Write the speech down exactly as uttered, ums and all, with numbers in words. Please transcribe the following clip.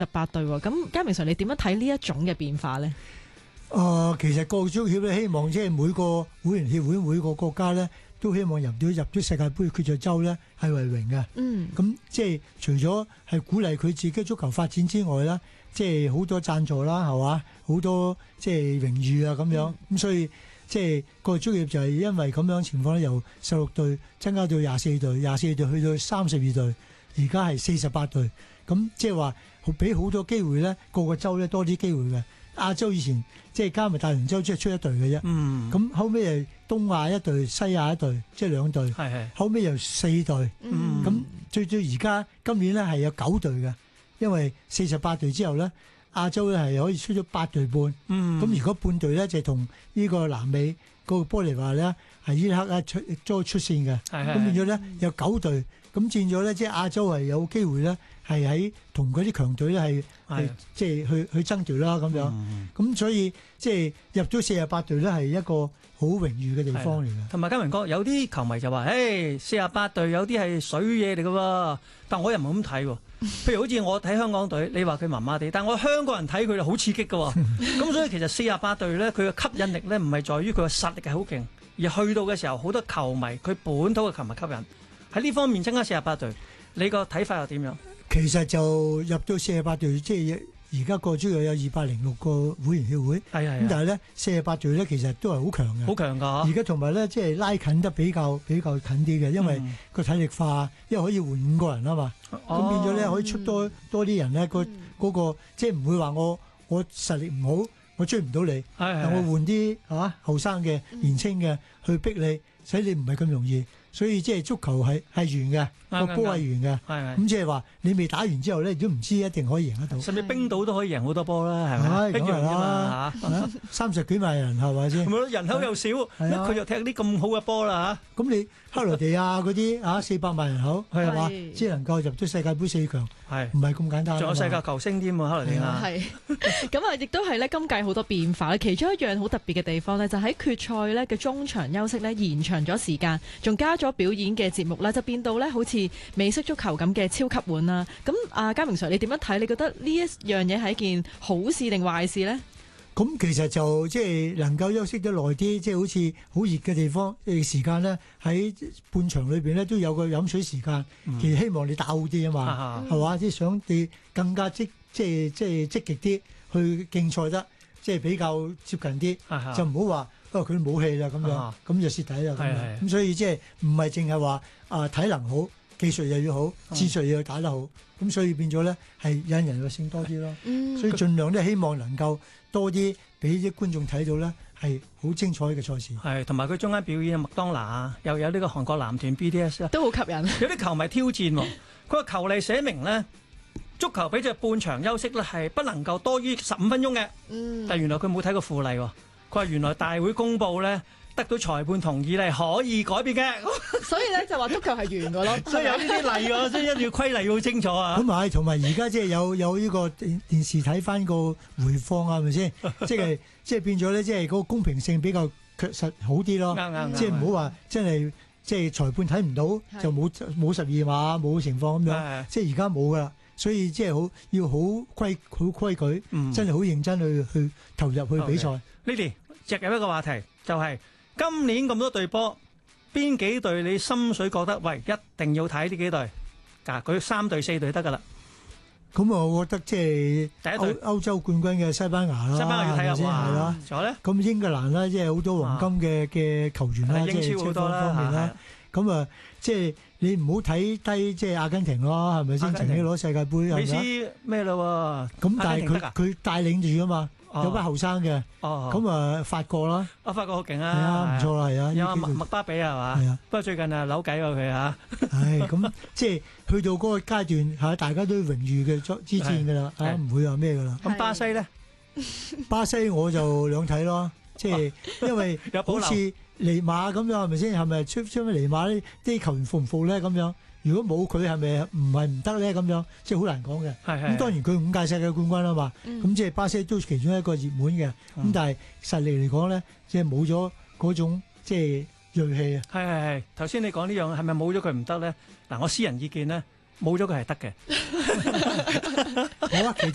八隊喎。咁嘉明 Sir，你點樣睇呢一種嘅變化咧？ 誒、呃，其實國際足協咧希望即係每個會員協會每個國家咧都希望入到入咗世界盃決賽周咧係為榮嘅。 嗯， 咁即係除咗係鼓勵佢自己足球發展之外啦，即係好多贊助啦，係嘛，好多即係榮譽啊咁樣。咁、嗯、所以即係國際足協就係因為咁樣情況咧，由十六隊增加到廿四隊，廿四隊去到三十二隊，而家係四十八隊。咁即係話俾好多機會咧，個個州咧多啲機會嘅。亞洲以前即係加埋大洋洲，即係出一隊嘅啫。嗯。咁後尾係東亞一隊，西亞一隊，即係兩隊。係係。後尾又四隊。嗯。咁最最而家今年咧係有九隊嘅，因為四十八隊之後咧，亞洲咧係可以出咗八隊半。嗯。咁如果半隊咧就同呢個南美嗰個玻利維咧係呢刻咧出再出線嘅。係係。咁變咗咧有九隊，咁佔咗咧即係亞洲係有機會咧。係喺同嗰啲強隊咧係係即係去去爭奪啦咁樣，咁、嗯、所以即係入咗四十八隊咧係一個好榮譽嘅地方嚟嘅。 同埋嘉明哥，有啲球迷就話，誒四十八隊有啲係水嘢嚟㗎喎，但我又唔係咁睇喎。譬如好似我睇香港隊，你話佢麻麻地，但我香港人睇佢就好刺激㗎喎。咁所以其實四十八隊咧，佢嘅吸引力咧唔係在於佢嘅實力係好勁，而去到嘅時候好多球迷佢本土嘅球迷吸引喺呢方面增加四十八隊，你個睇法又點樣？ 其實就入到四十八隊，即係而家個足球有二百零六個會員協會，係係。咁但係咧四十八隊咧，其實都係好強嘅，好強㗎。而家同埋咧，即係拉近得比較比較近啲嘅，因為個體力化，因為可以換五個人啊嘛。咁、哦、變咗咧可以出多多啲人咧，個嗰個即係唔會話我我實力唔好，我追唔到你，但我換啲嚇後生嘅年青嘅去逼你，使你唔係咁容易。所以即係足球係係圓嘅，個波係圓嘅，咁即係話你未打完之後咧，都唔知一定可以贏得到。甚至冰島都可以贏好多波啦，係咪？一樣啫嘛嚇，三十幾萬人係咪先？係咪咯？人口又少，佢就踢啲咁好嘅波啦嚇。咁你克羅地亞嗰啲嚇四百萬人口係嘛，只能夠入咗世界盃四強，係唔係咁簡單？仲有世界球星添喎，克羅地亞。係咁啊，亦都係咧，今屆好多變化咧。其中一樣好特別嘅地方咧，就喺決賽咧嘅中場休息咧延長咗時間，仲加咗表演嘅節目咧，就變到咧好似美式足球咁嘅超級碗啦。咁啊，嘉明 Sir，你點樣睇？你覺得呢一樣嘢係一件好事定壞事咧？ 咁其實就即係能夠休息得耐啲，即係好似好熱嘅地方嘅時間咧，喺半場裏邊咧都有個飲水時間。嗯、其實希望你打好啲啊嘛，係嘛？即係想你更加積即係即係積極啲去競賽得，即係比較接近啲，啊、就唔好話。不過佢冇氣啦，咁樣咁、啊、就蝕底啦。咁咁所以即係唔係淨係話啊體能好，技術又要好，戰術又要打得好。咁、嗯、所以變咗咧係引人入勝多啲咯。嗯、所以盡量都希望能夠多啲俾啲觀眾睇到咧係好精彩嘅賽事。係同埋佢中間表演麥當娜啊，又有呢個韓國男團 B T S 都好吸引。 有啲球迷挑戰喎，佢話球例寫明咧足球比賽半場休息咧係不能夠多於十五分鐘嘅。嗯、但原來佢冇睇過附例喎。佢話原來大會公佈咧，得到裁判同意咧，可以改變嘅。 所以咧就話足球係圓嘅咯。 所以有呢啲例喎，所以一定要規例好清楚啊。咁係，同埋而家即係有有呢個電電視睇翻個回放啊，係咪先？即係即係變咗咧，即係嗰個公平性比較確實好啲咯。啱啱即係唔好話真係即係裁判睇唔到就冇冇十二碼冇情況咁樣。即係而家冇㗎啦。所以即係好要好規好規矩，嗯、真係好認真去去投入去比賽。Lily，直入一個話題就係、是、今年咁多隊波，邊幾隊你心水覺得喂一定要睇呢幾隊？嗱，佢三隊四隊得㗎啦。咁啊，我覺得即係第一隊歐，歐洲冠軍嘅西班牙啦，西班牙要睇下先係啦。仲有咧？咁英格蘭啦，即係好多黃金嘅嘅球員啦，英超好多啦，方面啦。咁啊，即係你唔好睇低即係阿根廷咯，係咪先？曾經攞世界盃，美斯咩咯？咁但係佢佢帶領住啊嘛，有班後生嘅。咁啊，法國啦，啊法國好勁啊，係啊，唔錯啦，係啊。有麥麥巴比係嘛？係啊。不過最近啊扭計喎佢嚇。係咁，即係去到嗰個階段嚇，大家都榮譽嘅作之戰㗎啦，嚇唔會話咩㗎啦。咁巴西咧？巴西我就兩睇咯，即係因為好似。尼馬咁樣係咪先？係咪出出咩尼馬呢？啲球員服唔服咧？咁樣如果冇佢係咪唔係唔得咧？咁樣即係好難講嘅。係係。咁當然佢五屆世界冠軍啊嘛。咁、嗯、即係巴西都其中一個熱門嘅。咁、嗯、但係實力嚟講咧，即係冇咗嗰種即係鋭氣啊。係係係。頭先你講呢樣係咪冇咗佢唔得咧？嗱，我私人意見咧，冇咗佢係得嘅。好啊，期待。